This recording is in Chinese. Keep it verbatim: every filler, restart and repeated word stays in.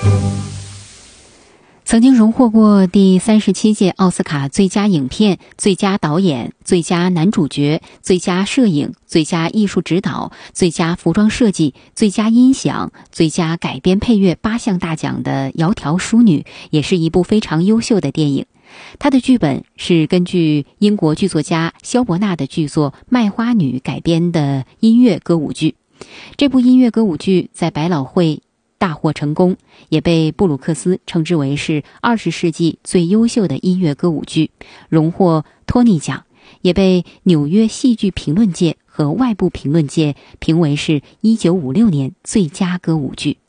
曾经荣获过第三十七届奥斯卡最佳影片、最佳导演、最佳男主角、最佳摄影、最佳艺术指导、最佳服装设计、最佳音响、最佳改编配乐八项大奖的《窈窕淑女》也是一部非常优秀的电影。它的剧本是根据英国剧作家萧伯纳的剧作《卖花女》改编的音乐歌舞剧。这部音乐歌舞剧在百老汇大获成功，也被布鲁克斯称之为是二十世纪最优秀的音乐歌舞剧，荣获托尼奖，也被纽约戏剧评论界和外部评论界评为是一九五六年最佳歌舞剧。